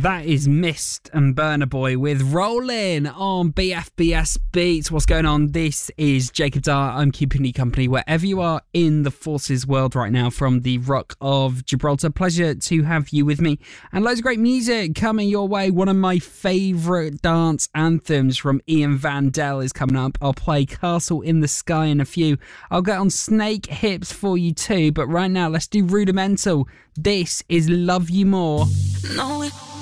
That is Mist and Burna Boy with Rollin' on BFBS Beats. What's going on? This is Jacob Dart. I'm keeping you company wherever you are in the Forces world right now from the Rock of Gibraltar. Pleasure to have you with me. And loads of great music coming your way. One of my favourite dance anthems from Ian Vandell is coming up. I'll play Castle in the Sky in a few. I'll get on Snake Hips for you too. But right now, let's do Rudimental. This is Love You More. No,